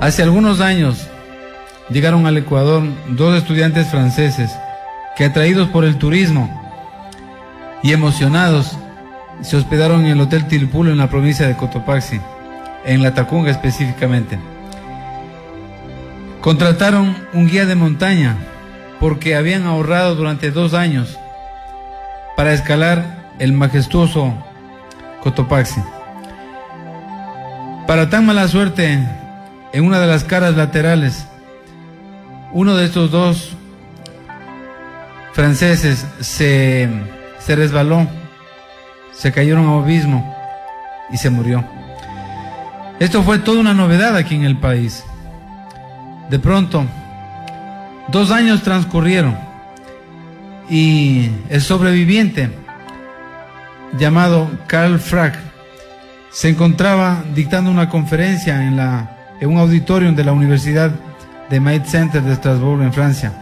Hace algunos años llegaron al Ecuador dos estudiantes franceses que, atraídos por el turismo y emocionados, se hospedaron en el Hotel Tilpulo en la provincia de Cotopaxi, en La Tacunga específicamente. Contrataron un guía de montaña porque habían ahorrado durante 2 años para escalar el majestuoso Cotopaxi. Para tan mala suerte, en una de las caras laterales, uno de estos dos franceses se resbaló, se cayeron a un abismo y se murió. Esto fue toda una novedad aquí en el país. De pronto, 2 años transcurrieron y el sobreviviente, llamado Carl Frag, se encontraba dictando una conferencia en un auditorium de la Universidad de Maid Center de Estrasburgo, en Francia.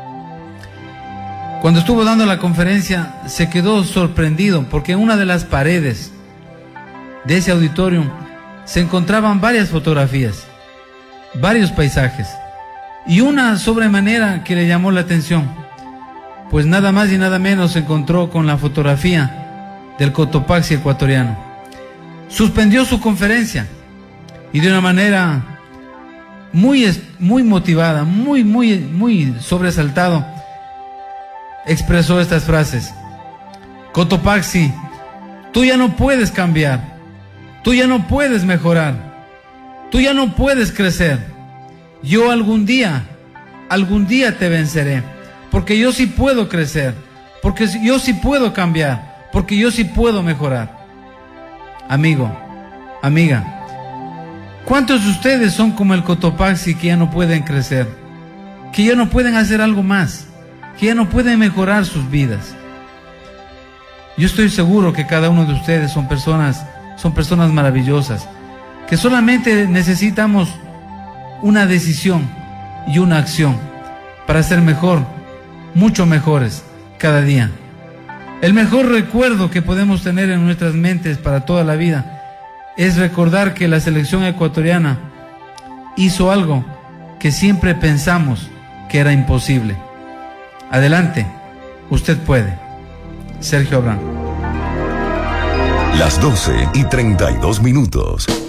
Cuando estuvo dando la conferencia, se quedó sorprendido porque en una de las paredes de ese auditorium se encontraban varias fotografías, varios paisajes, y una sobremanera que le llamó la atención, pues nada más y nada menos se encontró con la fotografía del Cotopaxi ecuatoriano. Suspendió su conferencia y de una manera muy motivada, muy sobresaltado, expresó estas frases: Cotopaxi, tú ya no puedes cambiar, tú ya no puedes mejorar, tú ya no puedes crecer. Yo algún día te venceré, porque yo sí puedo crecer, porque yo sí puedo cambiar, porque yo sí puedo mejorar. Amigo, amiga, ¿cuántos de ustedes son como el Cotopaxi, que ya no pueden crecer, que ya no pueden hacer algo más, que ya no pueden mejorar sus vidas? Yo estoy seguro que cada uno de ustedes son personas maravillosas, que solamente necesitamos una decisión y una acción para ser mejor, mucho mejores cada día. El mejor recuerdo que podemos tener en nuestras mentes para toda la vida es recordar que la selección ecuatoriana hizo algo que siempre pensamos que era imposible. Adelante, usted puede. Sergio Abraham. Las 12:32.